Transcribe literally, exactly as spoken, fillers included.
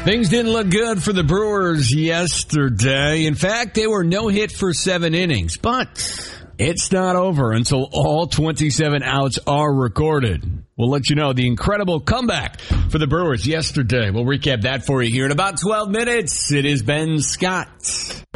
Things didn't look good for the Brewers yesterday. In fact, they were no hit for seven innings. But it's not over until all twenty-seven outs are recorded. We'll let you know the incredible comeback for the Brewers yesterday. We'll recap that for you here in about twelve minutes. It is Ben Scott.